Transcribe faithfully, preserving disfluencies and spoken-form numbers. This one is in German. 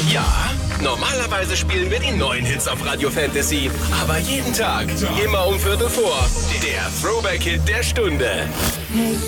Ja, normalerweise spielen wir die neuen Hits auf Radio Fantasy. Aber jeden Tag, immer um Viertel vor. Der Throwback-Hit der Stunde. Hey